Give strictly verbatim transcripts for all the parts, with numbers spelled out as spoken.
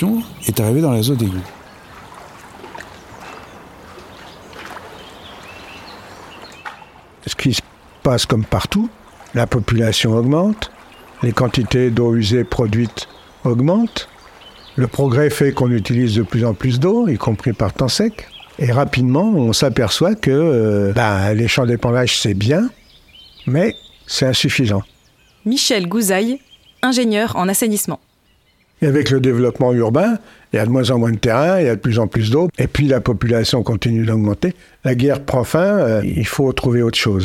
population est arrivée dans les eaux d'égout. Ce qui se passe comme partout, la population augmente, les quantités d'eau usée produites augmentent, le progrès fait qu'on utilise de plus en plus d'eau, y compris par temps sec, et rapidement on s'aperçoit que euh, ben, les champs d'épandage c'est bien, mais c'est insuffisant. Michel Gouzaille, ingénieur en assainissement. Et avec le développement urbain, il y a de moins en moins de terrain, il y a de plus en plus d'eau, et puis la population continue d'augmenter. La guerre prend fin, euh, il faut trouver autre chose.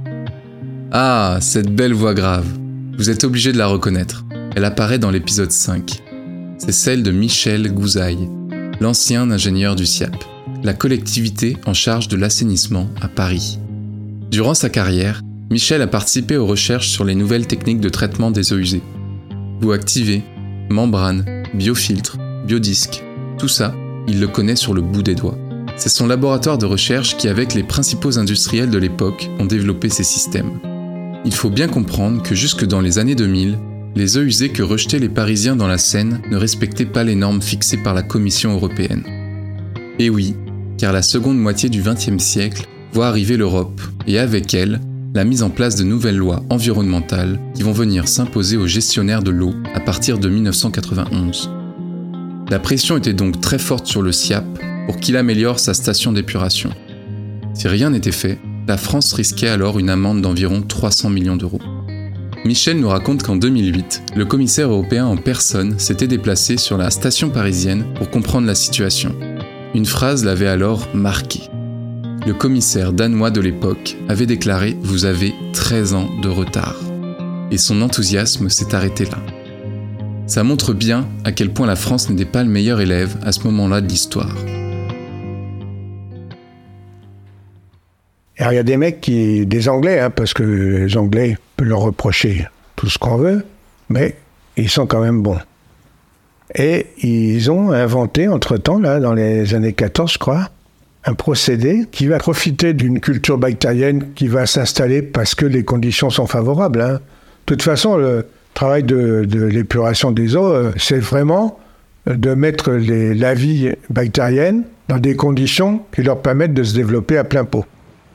Ah, cette belle voix grave. Vous êtes obligé de la reconnaître. Elle apparaît dans l'épisode cinq. C'est celle de Michel Gouzaille, l'ancien ingénieur du S I A P, la collectivité en charge de l'assainissement à Paris. Durant sa carrière, Michel a participé aux recherches sur les nouvelles techniques de traitement des eaux usées. Boue activée, membrane, biofiltre, biodisque, tout ça, il le connaît sur le bout des doigts. C'est son laboratoire de recherche qui, avec les principaux industriels de l'époque, ont développé ces systèmes. Il faut bien comprendre que jusque dans les années deux mille, les eaux usées que rejetaient les Parisiens dans la Seine ne respectaient pas les normes fixées par la Commission européenne. Et oui, car la seconde moitié du vingtième siècle voit arriver l'Europe, et avec elle, la mise en place de nouvelles lois environnementales qui vont venir s'imposer aux gestionnaires de l'eau à partir de dix-neuf cent quatre-vingt-onze. La pression était donc très forte sur le S I A P pour qu'il améliore sa station d'épuration. Si rien n'était fait, la France risquait alors une amende d'environ trois cents millions d'euros. Michel nous raconte qu'en deux mille huit, le commissaire européen en personne s'était déplacé sur la station parisienne pour comprendre la situation. Une phrase l'avait alors marqué. Le commissaire danois de l'époque avait déclaré « Vous avez treize ans de retard ». Et son enthousiasme s'est arrêté là. Ça montre bien à quel point la France n'était pas le meilleur élève à ce moment-là de l'histoire. Alors il y a des mecs qui, des Anglais, hein, parce que les Anglais, on peut leur reprocher tout ce qu'on veut, mais ils sont quand même bons. Et ils ont inventé, entre-temps, là, dans les années quatorze, je crois, un procédé qui va profiter d'une culture bactérienne qui va s'installer parce que les conditions sont favorables. Hein. De toute façon, le travail de, de l'épuration des eaux, euh, c'est vraiment de mettre les, la vie bactérienne dans des conditions qui leur permettent de se développer à plein pot.